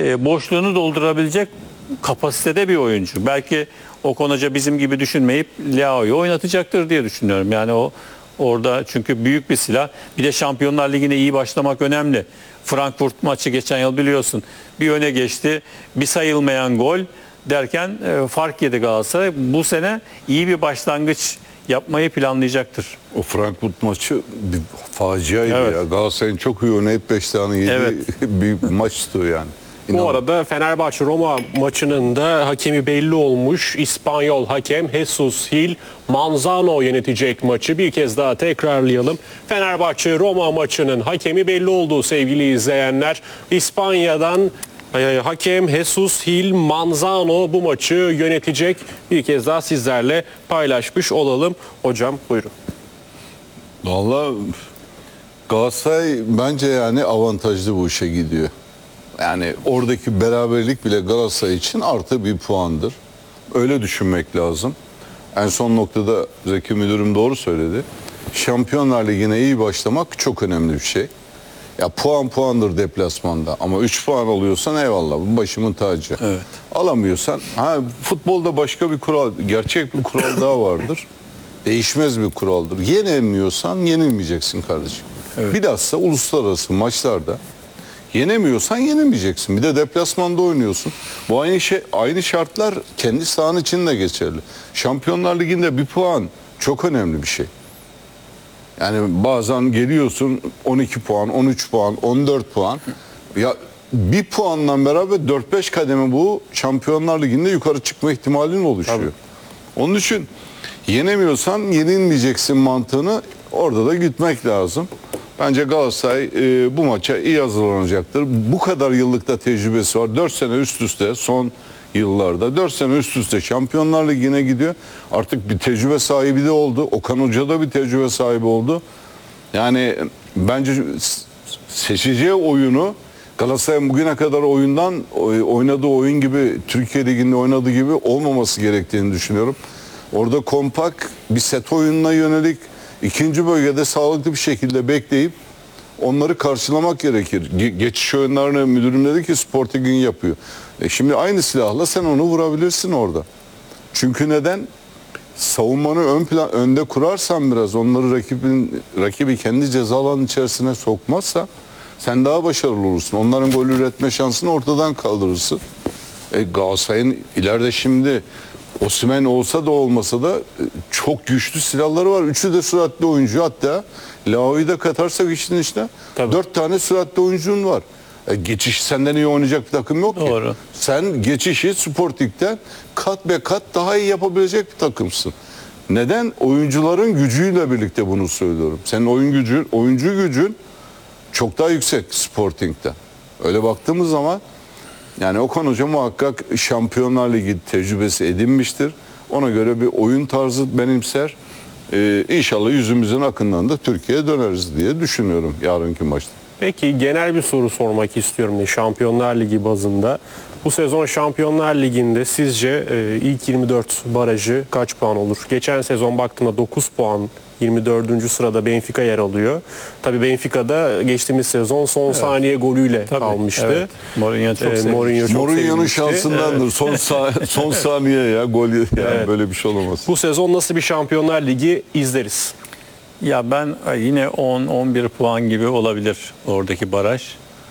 boşluğunu doldurabilecek kapasitede bir oyuncu. Belki Okan Hoca bizim gibi düşünmeyip Leao'yu oynatacaktır diye düşünüyorum. Yani o orada çünkü büyük bir silah. Bir de Şampiyonlar Ligi'ne iyi başlamak önemli. Frankfurt maçı geçen yıl biliyorsun. Bir öne geçti. Bir sayılmayan gol derken fark yedi Galatasaray. Bu sene iyi bir başlangıç yapmayı planlayacaktır. O Frankfurt maçı bir faciaydı Evet. ya. Galatasaray'ın çok iyi oynayıp 5 tane yedi Evet. bir maçtı yani. Bu arada Fenerbahçe-Roma maçının da hakemi belli olmuş. İspanyol hakem Jesus Gil Manzano yönetecek maçı. Bir kez daha tekrarlayalım. Fenerbahçe-Roma maçının hakemi belli oldu sevgili izleyenler. İspanya'dan hakem Jesus Gil Manzano bu maçı yönetecek. Bir kez daha sizlerle paylaşmış olalım. Hocam buyurun. Vallahi Galatasaray bence yani avantajlı bu işe gidiyor. Yani oradaki beraberlik bile Galatasaray için artı bir puandır. Öyle düşünmek lazım. En son noktada Zeki Müdürüm doğru söyledi. Şampiyonlar Ligi'ne iyi başlamak çok önemli bir şey. Ya puan puandır deplasmanda ama 3 puan alıyorsan eyvallah bu başımın tacı. Evet. Alamıyorsan futbolda başka bir kural, gerçek bir kural daha vardır. Değişmez bir kuraldır. Yenemiyorsan yenilmeyeceksin kardeşim. Evet. Bilhassa uluslararası maçlarda yenemiyorsan yenemeyeceksin. Bir de deplasmanda oynuyorsun. Bu aynı şartlar kendi sahan için de geçerli. Şampiyonlar Ligi'nde bir puan çok önemli bir şey. Yani bazen geliyorsun 12 puan, 13 puan, 14 puan. Ya bir puanla beraber 4-5 kademe bu Şampiyonlar Ligi'nde yukarı çıkma ihtimalin oluşuyor. Tabii. Onun için yenemiyorsan yenilmeyeceksin mantığını orada da gütmek lazım. Bence Galatasaray bu maça iyi hazırlanacaktır. Bu kadar yıllıkta tecrübesi var. 4 sene üst üste son yıllarda 4 sene üst üste Şampiyonlar Ligi'ne gidiyor. Artık bir tecrübe sahibi de oldu. Okan Hoca da bir tecrübe sahibi oldu. Yani bence seçeceği oyunu Galatasaray'ın bugüne kadar oynadığı oyun gibi Türkiye Ligi'nde oynadığı gibi olmaması gerektiğini düşünüyorum. Orada kompakt bir set oyununa yönelik ikinci bölgede sağlıklı bir şekilde bekleyip onları karşılamak gerekir. Geçiş oyunlarını müdürüm dedi ki Sporting'in yapıyor. Şimdi aynı silahla sen onu vurabilirsin orada. Çünkü neden? Savunmanı önde kurarsan biraz onları rakibi kendi ceza alanının içerisine sokmazsa sen daha başarılı olursun. Onların gol üretme şansını ortadan kaldırırsın. Galatasaray'ın ileride şimdi Osimhen olsa da olmasa da çok güçlü silahları var. Üçü de süratli oyuncu. Hatta Leao'yu da katarsak işin içine 4 tane süratli oyuncun var. Geçiş senden iyi oynayacak bir takım yok Doğru. ki. Sen geçişi Sporting'den kat be kat daha iyi yapabilecek bir takımsın. Neden? Oyuncuların gücüyle birlikte bunu söylüyorum. Senin oyuncu gücün çok daha yüksek Sporting'den. Öyle baktığımız zaman yani Okan Hoca muhakkak Şampiyonlar Ligi tecrübesi edinmiştir. Ona göre bir oyun tarzı benimser. İnşallah yüzümüzün akından da Türkiye'ye döneriz diye düşünüyorum yarınki maçta. Peki genel bir soru sormak istiyorum Şampiyonlar Ligi bazında. Bu sezon Şampiyonlar Ligi'nde sizce ilk 24 barajı kaç puan olur? Geçen sezon baktığımda 9 puan, 24. sırada Benfica yer alıyor. Tabii Benfica'da geçtiğimiz sezon son saniye golüyle kalmıştı. Evet. Mourinho çok sevmişti. Mourinho'nun şansındandır. Son saniye ya gol yani böyle bir şey olamaz. Bu sezon nasıl bir Şampiyonlar Ligi izleriz? Ya ben yine 10-11 puan gibi olabilir oradaki baraj.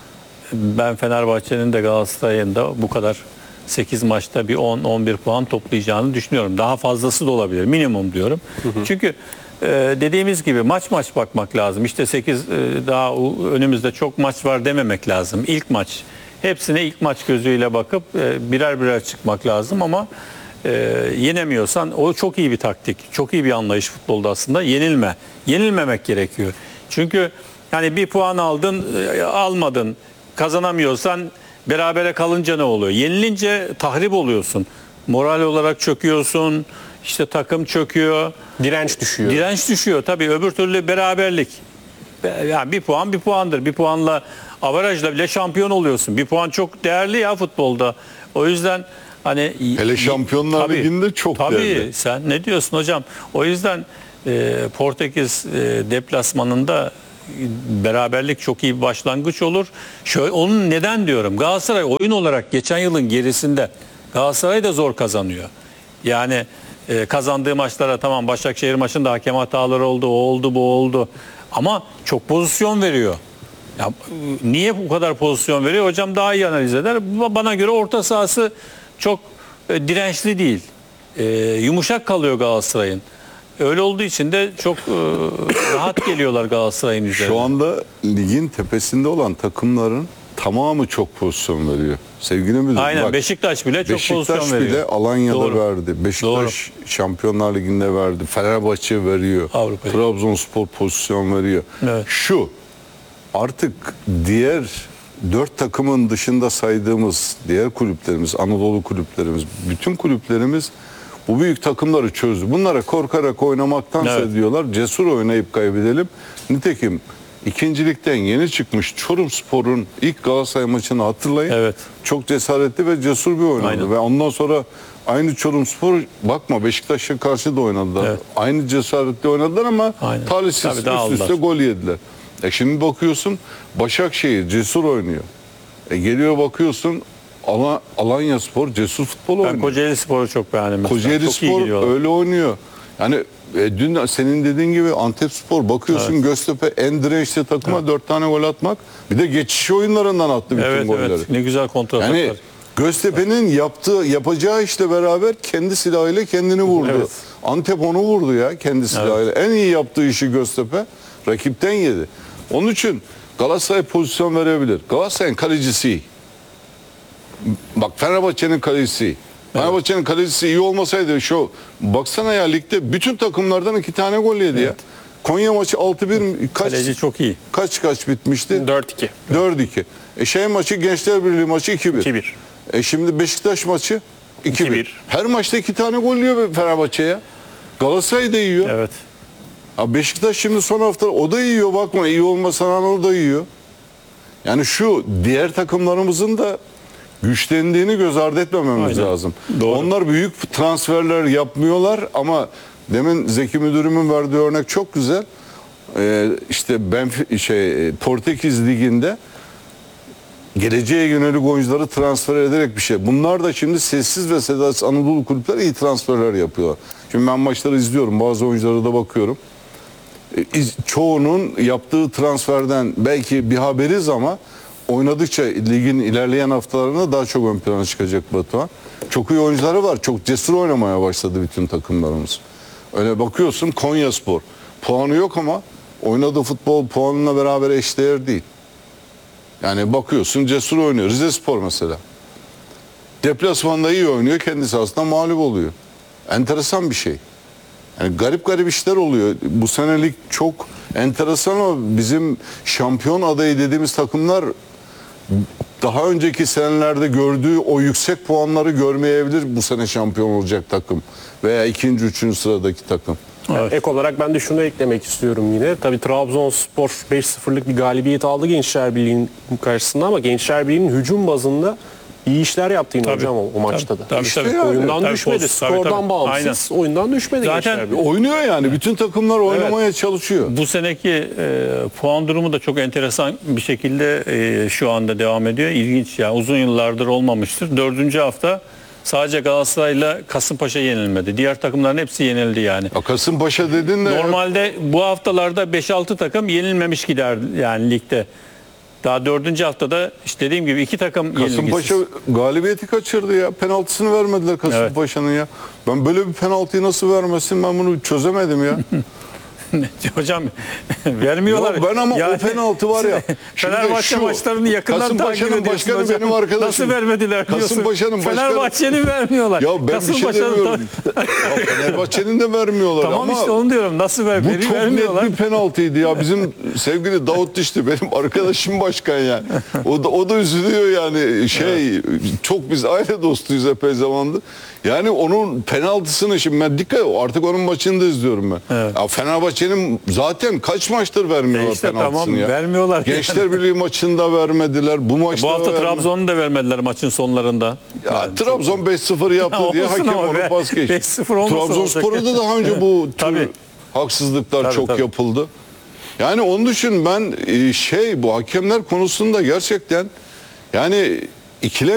Ben Fenerbahçe'nin de Galatasaray'ın da bu kadar 8 maçta bir 10-11 puan toplayacağını düşünüyorum. Daha fazlası da olabilir. Minimum diyorum. Çünkü dediğimiz gibi maç bakmak lazım. İşte 8 daha önümüzde çok maç var dememek lazım. İlk maç. Hepsine ilk maç gözüyle bakıp birer birer çıkmak lazım ama yenemiyorsan o çok iyi bir taktik. Çok iyi bir anlayış futbolda aslında. Yenilmemek gerekiyor. Çünkü yani bir puan aldın, almadın. Kazanamıyorsan berabere kalınca ne oluyor? Yenilince tahrip oluyorsun. Moral olarak çöküyorsun. İşte takım çöküyor. Direnç düşüyor. Direnç düşüyor tabii. Öbür türlü beraberlik. Yani bir puan bir puandır. Bir puanla avarajla bile şampiyon oluyorsun. Bir puan çok değerli ya futbolda. O yüzden hani hele Şampiyonlar Ligi'nde çok değerli. Tabii sen ne diyorsun hocam? O yüzden Portekiz deplasmanında beraberlik çok iyi bir başlangıç olur. Şöyle, onun neden diyorum, Galatasaray oyun olarak geçen yılın gerisinde, Galatasaray da zor kazanıyor. Yani kazandığı maçlara, tamam Başakşehir maçında hakem hataları oldu, o oldu, bu oldu. Ama çok pozisyon veriyor. Ya, niye bu kadar pozisyon veriyor? Hocam daha iyi analiz eder. Bana göre orta sahası çok dirençli değil. Yumuşak kalıyor Galatasaray'ın. Öyle olduğu için de çok rahat geliyorlar Galatasaray'ın üzerine. Şu anda ligin tepesinde olan takımların tamamı çok pozisyon veriyor. Sevgili müdürüm. Aynen, bak, Beşiktaş bile çok pozisyon Beşiktaş veriyor. bile Alanya'da Doğru. verdi. Beşiktaş Şampiyonlar Ligi'nde verdi. Fenerbahçe veriyor. Avrupa'da. Trabzonspor pozisyon veriyor. Evet. Şu artık diğer 4 takımın dışında saydığımız diğer kulüplerimiz, Anadolu kulüplerimiz, bütün kulüplerimiz bu büyük takımları çözdü. Bunlara korkarak oynamaktansa Evet. diyorlar cesur oynayıp kaybedelim. Nitekim ikincilikten yeni çıkmış Çorumspor'un ilk Galatasaray maçını hatırlayın. Evet. Çok cesaretli ve cesur bir oynadı. Aynen. Ve ondan sonra aynı Çorumspor, bakma Beşiktaş'a karşı da oynadılar. Evet. Aynı cesaretli oynadılar ama Aynen. talihsiz Tabii, daha üst üste aldılar. gol yediler. Şimdi bakıyorsun Başakşehir cesur oynuyor. Geliyor bakıyorsun Alanyaspor cesur futbol Ben oynuyor. Kocaeli Spor'u çok beğendim. mesela. Kocaeli Çok iyi Spor gidiyorlar. öyle oynuyor. Yani dün senin dediğin gibi Antepspor bakıyorsun Göztepe en dirençli takıma 4 tane gol atmak. Bir de geçiş oyunlarından attı bütün Evet, golleri. evet. Ne güzel kontrol Yani ataklar. Göztepe'nin yapacağı işle beraber kendi silahıyla kendini vurdu. Evet. Antep onu vurdu ya kendi silahıyla. En iyi yaptığı işi Göztepe rakipten yedi. Onun için Galatasaray pozisyon verebilir. Galatasaray'ın kalecisi iyi. Bak Fenerbahçe'nin kalecisi iyi. Fenerbahçe'nin kalecisi iyi olmasaydı baksana ya ligde bütün takımlardan 2 tane gol yedi ya. Konya maçı 6-1 Kaleci çok iyi. kaç bitmişti? 4-2. 4-2. Maçı Gençler Birliği maçı 2-1. 2-1. Şimdi Beşiktaş maçı 2-1. 2-1. Her maçta 2 tane gol yiyor Fenerbahçe ya. Galatasaray da yiyor. Evet. Ha Beşiktaş şimdi son hafta o da yiyor, bakma iyi olmasına o da yiyor. Yani şu diğer takımlarımızın da güçlendiğini göz ardı etmememiz Aynen. lazım. Doğru. Onlar büyük transferler yapmıyorlar ama demin Zeki Müdürüm'ün verdiği örnek çok güzel. İşte Portekiz Ligi'nde geleceğe yönelik oyuncuları transfer ederek bir şey. Bunlar da şimdi sessiz ve sedasız Anadolu kulüpleri iyi transferler yapıyorlar. Şimdi ben maçları izliyorum, bazı oyunculara da bakıyorum. Çoğunun yaptığı transferden belki bir haberiz ama oynadıkça ligin ilerleyen haftalarında daha çok ön plana çıkacak Batuhan. Çok iyi oyuncuları var. Çok cesur oynamaya başladı bütün takımlarımız. Öyle bakıyorsun Konyaspor. Puanı yok ama oynadığı futbol puanına beraber eşdeğer değil. Yani bakıyorsun cesur oynuyor. Rizespor mesela. Deplasmanda iyi oynuyor. Kendisi aslında mağlup oluyor. Enteresan bir şey. Yani garip işler oluyor. Bu senelik çok enteresan ama bizim şampiyon adayı dediğimiz takımlar daha önceki senelerde gördüğü o yüksek puanları görmeyebilir bu sene şampiyon olacak takım. Veya 2. 3. sıradaki takım. Evet. Ek olarak ben de şunu eklemek istiyorum yine. Tabii Trabzonspor 5-0'lık bir galibiyet aldı Gençler Birliği'nin karşısında ama Gençler Birliği'nin hücum bazında iyi işler yaptı yine Tabii. hocam o maçta da. Tabii, İşte tabii. yani. Oyundan Tabii, düşmedi. tabii, Skordan tabii. bağımsız oyundan düşmedi Zaten Gençler Birliği. Oynuyor yani. Bütün takımlar oynamaya çalışıyor. Bu seneki puan durumu da çok enteresan bir şekilde şu anda devam ediyor. İlginç yani, uzun yıllardır olmamıştır. 4. hafta sadece Galatasaray'la Kasımpaşa yenilmedi. Diğer takımların hepsi yenildi yani. Ya Kasımpaşa dedin de Normalde bu haftalarda 5-6 takım yenilmemiş gider yani ligde. Daha 4. haftada işte dediğim gibi 2 takım Kasımpaşa yenilgisiz. galibiyeti kaçırdı ya. Penaltısını vermediler Kasımpaşa'nın ya. Ben böyle bir penaltıyı nasıl vermesin, ben bunu çözemedim ya. Hocam vermiyorlar. Ya ben ama o penaltı var ya. Şimdi Fenerbahçe şu, maçlarını yakından takip Kasımpaşa'nın ediyorsun başkanı hocam. benim arkadaşım. Nasıl vermediler diyorsun. Kasımpaşa'nın başkanı. Fenerbahçe'nin vermiyorlar. Ya ben bir şey demiyorum. Ya Fenerbahçe'nin de vermiyorlar Tamam ama işte onu diyorum. Nasıl bu çok vermiyorlar? net bir penaltıydı ya. Bizim sevgili Davut Dişli benim arkadaşım başkan yani. O da üzülüyor yani çok biz aile dostuyuz epey zamandır. Yani onun penaltısını şimdi ben dikkat artık onun maçını da izliyorum ben. Evet. Ya Fenerbahçe'nin zaten kaç maçtır vermiyorlar İşte penaltısını tamam, ya. vermiyorlar. Gençler Birliği maçında vermediler. Bu maçta Bu hafta vermediler. Trabzon'u da vermediler maçın sonlarında. Ya Yani Trabzon 5-0 yaptı diye Olsun hakem ama onu be, pas geçti. 5-0 olmasa Trabzonspor'a olacak. da daha önce bu tür Tabii. haksızlıklar Tabii, çok tabii. yapıldı. Yani onun için ben bu hakemler konusunda gerçekten yani ikilem